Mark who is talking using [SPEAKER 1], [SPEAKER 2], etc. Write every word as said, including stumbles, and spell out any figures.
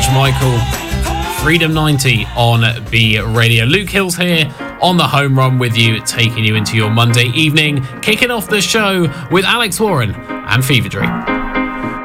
[SPEAKER 1] George Michael. Freedom ninety on B Radio. Luke Hill's here on the home run with you, taking you into your Monday evening, kicking off the show with Alex Warren and Fever Dream.